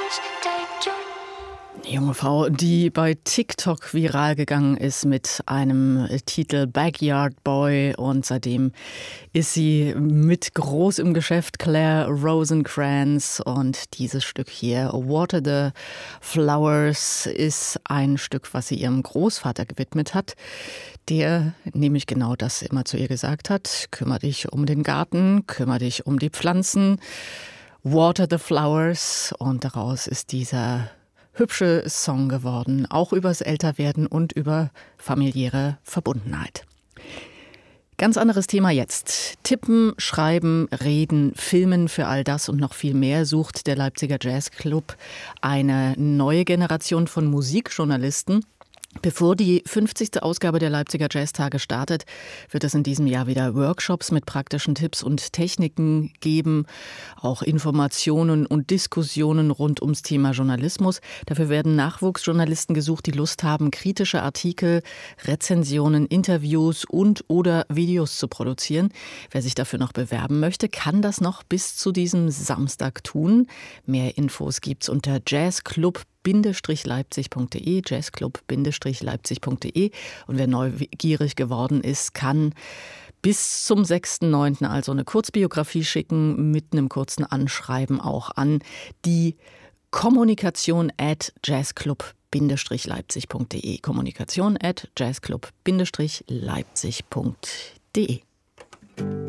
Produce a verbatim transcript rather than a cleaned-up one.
Eine junge Frau, die bei TikTok viral gegangen ist mit einem Titel Backyard Boy, und seitdem ist sie mit groß im Geschäft, Claire Rosencrantz, und dieses Stück hier, Water the Flowers, ist ein Stück, was sie ihrem Großvater gewidmet hat, der nämlich genau das immer zu ihr gesagt hat: Kümmere dich um den Garten, kümmere dich um die Pflanzen, Water the Flowers, und daraus ist dieser hübsche Song geworden, auch übers Älterwerden und über familiäre Verbundenheit. Ganz anderes Thema jetzt. Tippen, schreiben, reden, filmen, für all das und noch viel mehr sucht der Leipziger Jazzclub eine neue Generation von Musikjournalisten. Bevor die fünfzigste Ausgabe der Leipziger Jazztage startet, wird es in diesem Jahr wieder Workshops mit praktischen Tipps und Techniken geben, auch Informationen und Diskussionen rund ums Thema Journalismus. Dafür werden Nachwuchsjournalisten gesucht, die Lust haben, kritische Artikel, Rezensionen, Interviews und oder Videos zu produzieren. Wer sich dafür noch bewerben möchte, kann das noch bis zu diesem Samstag tun. Mehr Infos gibt's unter jazzclub Leipzig punkt de, jazzclub Leipzig punkt de, und wer neugierig geworden ist, kann bis zum sechsten neunten also eine Kurzbiografie schicken mit einem kurzen Anschreiben auch an die Kommunikation at jazzclub Leipzig punkt de, Kommunikation at jazzclub Leipzig punkt de.